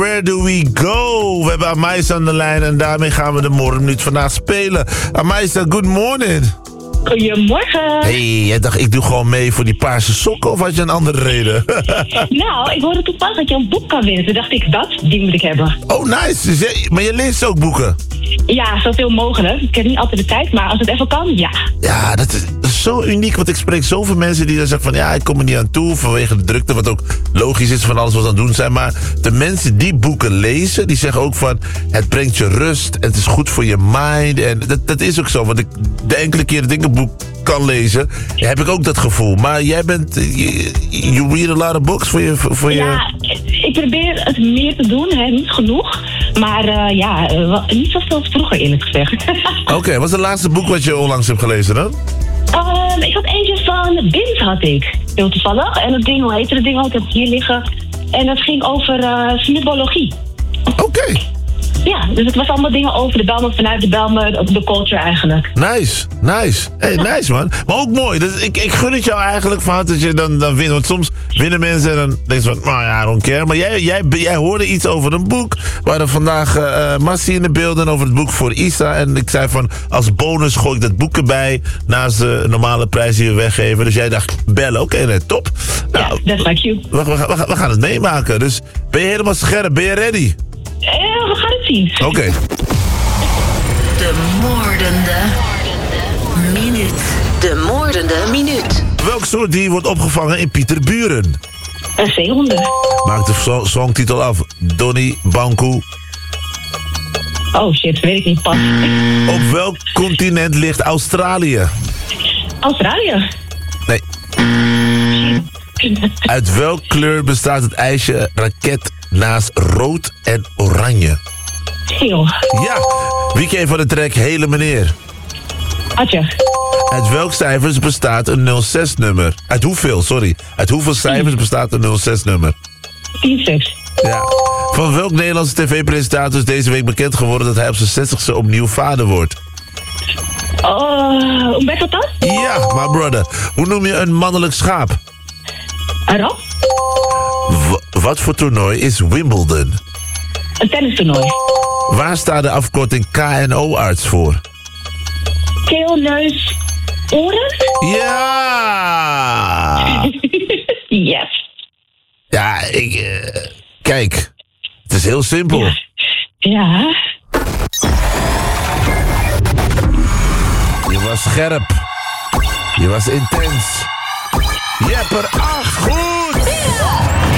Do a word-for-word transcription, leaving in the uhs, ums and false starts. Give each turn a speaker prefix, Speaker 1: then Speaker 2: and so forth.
Speaker 1: Where do we go? We hebben Amaisa aan de lijn en daarmee gaan we de morgenminuut vandaag spelen. Amaisa, good morning.
Speaker 2: Goedemorgen.
Speaker 1: Hey, jij dacht ik doe gewoon mee voor die paarse sokken of had je een andere reden?
Speaker 2: Nou, ik hoorde toevallig dat je een boek kan winnen. Toen dacht ik, dat ding moet ik hebben.
Speaker 1: Oh, nice. Dus jij- maar je leest ook boeken?
Speaker 2: Ja, zoveel mogelijk. Ik heb niet altijd de tijd, maar als het even kan, ja.
Speaker 1: Ja, dat is, dat is zo uniek, want ik spreek zoveel mensen die dan zeggen van ja, ik kom er niet aan toe vanwege de drukte, wat ook logisch is van alles wat ze aan het doen zijn. Maar de mensen die boeken lezen, die zeggen ook van het brengt je rust en het is goed voor je mind. En dat, dat is ook zo, want ik, de enkele keer dat ik een boek kan lezen, heb ik ook dat gevoel. Maar jij bent, you, you read a lot of books voor je... Voor je...
Speaker 2: Ja, ik probeer het meer te doen, hè. Niet genoeg. Maar uh, ja, uh, wel- niet zoveel als vroeger eerlijk gezegd.
Speaker 1: Oké, okay, wat is het laatste boek wat je onlangs hebt gelezen dan?
Speaker 2: Um, ik had eentje van Bint, had ik. Heel toevallig. En dat ding, hoe heette dat ding ook? Ik heb het hier liggen. En dat ging over uh, snubologie.
Speaker 1: Oké. Okay.
Speaker 2: Ja, dus het was allemaal dingen over de Bijlmer, vanuit de Bijlmer, de culture eigenlijk.
Speaker 1: Nice, nice. Hey, nice man. Maar ook mooi. Dus ik, ik gun het jou eigenlijk van dat je dan, dan wint. Want soms winnen mensen en dan denk je van, nou ja, I don't care. Maar jij, jij, jij hoorde iets over een boek. We hadden vandaag uh, Massie in de beelden over het boek voor Isa. En ik zei van, als bonus gooi ik dat boek erbij. Naast de normale prijs die we weggeven. Dus jij dacht, bellen. Oké, okay, nee, top.
Speaker 2: Nou, ja, that's like you.
Speaker 1: We, we, we, we gaan het meemaken. Dus ben je helemaal scherp? Ben je ready?
Speaker 2: Uh, we gaan het zien.
Speaker 1: Oké. Okay.
Speaker 3: De moordende minuut. De moordende minuut.
Speaker 1: Welk soort dier wordt opgevangen in Pieterburen?
Speaker 2: Een zeehonde.
Speaker 1: Maak de so- songtitel af. Donnie Banku.
Speaker 2: Oh shit, weet ik niet pas.
Speaker 1: Op welk continent ligt Australië?
Speaker 2: Australië.
Speaker 1: Nee. Uit welk kleur bestaat het ijsje raket naast rood en oranje?
Speaker 2: Geel.
Speaker 1: Ja. Wie ken je van de track Hele Meneer?
Speaker 2: Atje.
Speaker 1: Uit welk cijfers bestaat een nul zes nummer? Uit hoeveel, sorry. Uit hoeveel cijfers bestaat een nul zes nummer?
Speaker 2: tien stuks.
Speaker 1: Ja. Van welk Nederlandse tv-presentator is deze week bekend geworden dat hij op zijn zestigste opnieuw vader wordt?
Speaker 2: Uh, Umberto Tan?
Speaker 1: Ja, my brother. Hoe noem je een mannelijk schaap?
Speaker 2: Een ram?
Speaker 1: W- wat voor toernooi is Wimbledon?
Speaker 2: Een tennistoernooi.
Speaker 1: Waar staat de afkorting K N O-arts voor?
Speaker 2: Keel, neus, oren?
Speaker 1: Ja!
Speaker 2: Yes.
Speaker 1: Ja, ik... Uh, kijk. Het is heel simpel.
Speaker 2: Ja. Ja.
Speaker 1: Je was scherp. Je was intens. Je hebt er acht goed!